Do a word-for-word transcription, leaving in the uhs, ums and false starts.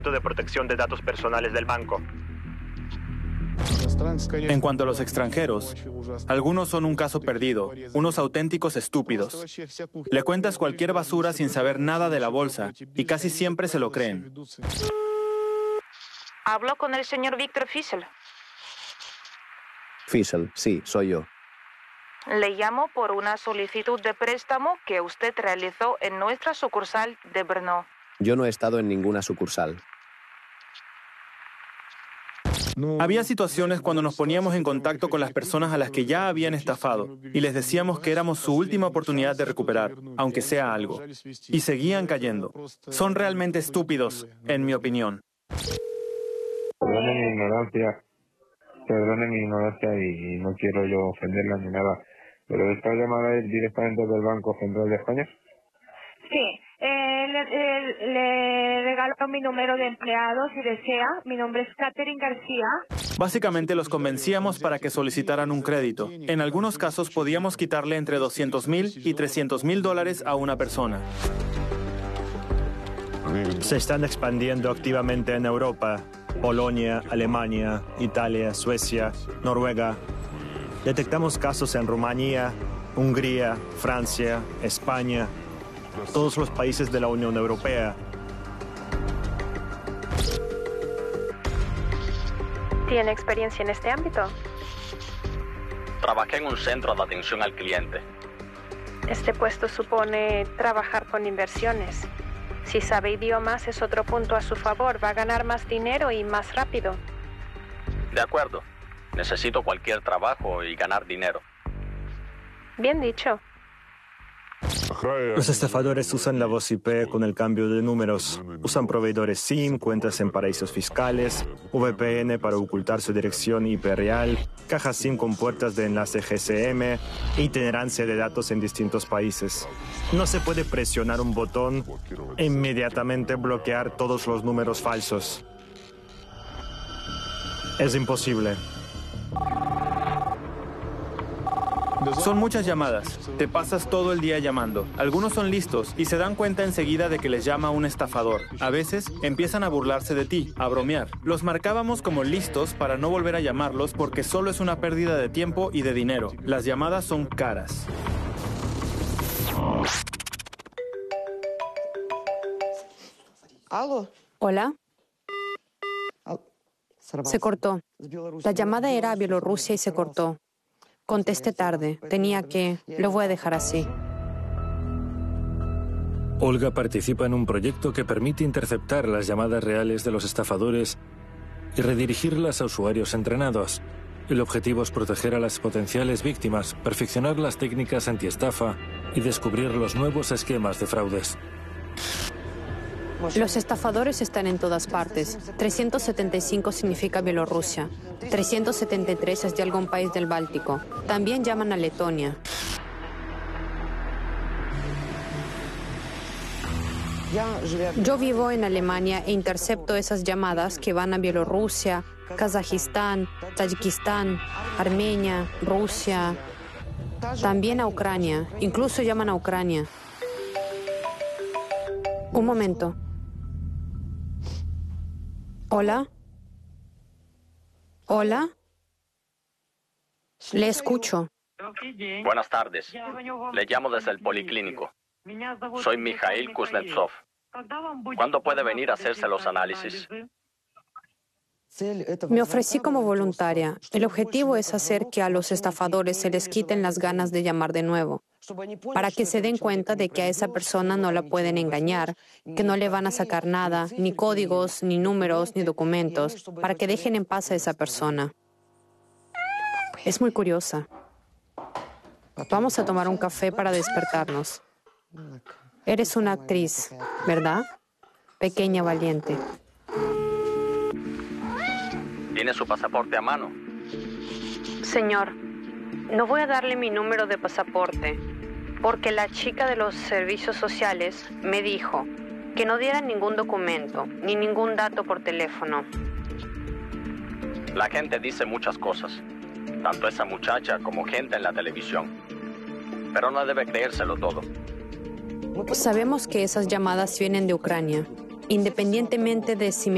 de protección de datos personales del banco. En cuanto a los extranjeros, algunos son un caso perdido, unos auténticos estúpidos. Le cuentas cualquier basura sin saber nada de la bolsa y casi siempre se lo creen. Hablo con el señor Víctor Fischl. Fischl, sí, soy yo. Le llamo por una solicitud de préstamo que usted realizó en nuestra sucursal de Brno. Yo no he estado en ninguna sucursal. Había situaciones cuando nos poníamos en contacto con las personas a las que ya habían estafado y les decíamos que éramos su última oportunidad de recuperar, aunque sea algo. Y seguían cayendo. Son realmente estúpidos, en mi opinión. Perdone mi ignorancia, perdone mi ignorancia y no quiero yo ofenderla ni nada, pero ¿esta llamada es directamente del Banco Central de España? Sí. Eh, le, eh, le regalo mi número de empleado si desea. Mi nombre es Catherine García. Básicamente los convencíamos para que solicitaran un crédito. En algunos casos podíamos quitarle entre doscientos mil y trescientos mil dólares a una persona. Se están expandiendo activamente en Europa. Polonia, Alemania, Italia, Suecia, Noruega. Detectamos casos en Rumanía, Hungría, Francia, España, todos los países de la Unión Europea. ¿Tiene experiencia en este ámbito? Trabajé en un centro de atención al cliente. Este puesto supone trabajar con inversiones. Si sabe idiomas es otro punto a su favor. Va a ganar más dinero y más rápido. De acuerdo. Necesito cualquier trabajo y ganar dinero. Bien dicho. Los estafadores usan la voz I P con el cambio de números. Usan proveedores SIM, cuentas en paraísos fiscales, V P N para ocultar su dirección I P real, cajas SIM con puertas de enlace G S M e itinerancia de datos en distintos países. No se puede presionar un botón e inmediatamente bloquear todos los números falsos. Es imposible. Son muchas llamadas. Te pasas todo el día llamando. Algunos son listos y se dan cuenta enseguida de que les llama un estafador. A veces empiezan a burlarse de ti, a bromear. Los marcábamos como listos para no volver a llamarlos porque solo es una pérdida de tiempo y de dinero. Las llamadas son caras. Hola. Se cortó. La llamada era a Bielorrusia y se cortó. Contesté tarde. Tenía que... Lo voy a dejar así. Olga participa en un proyecto que permite interceptar las llamadas reales de los estafadores y redirigirlas a usuarios entrenados. El objetivo es proteger a las potenciales víctimas, perfeccionar las técnicas antiestafa y descubrir los nuevos esquemas de fraudes. Los estafadores están en todas partes. trescientos setenta y cinco significa Bielorrusia. trescientos setenta y tres es de algún país del Báltico. También llaman a Letonia. Yo vivo en Alemania e intercepto esas llamadas que van a Bielorrusia, Kazajistán, Tayikistán, Armenia, Rusia, también a Ucrania. Incluso llaman a Ucrania. Un momento. ¿Hola? ¿Hola? Le escucho. Buenas tardes. Le llamo desde el Policlínico. Soy Mikhail Kuznetsov. ¿Cuándo puede venir a hacerse los análisis? Me ofrecí como voluntaria. El objetivo es hacer que a los estafadores se les quiten las ganas de llamar de nuevo, para que se den cuenta de que a esa persona no la pueden engañar, que no le van a sacar nada, ni códigos, ni números, ni documentos, para que dejen en paz a esa persona. Es muy curiosa. Vamos a tomar un café para despertarnos. Eres una actriz, ¿verdad? Pequeña valiente. ¿Tiene su pasaporte a mano? Señor, no voy a darle mi número de pasaporte, porque la chica de los servicios sociales me dijo que no diera ningún documento, ni ningún dato por teléfono. La gente dice muchas cosas, tanto esa muchacha como gente en la televisión. Pero no debe creérselo todo. Sabemos que esas llamadas vienen de Ucrania, independientemente de si me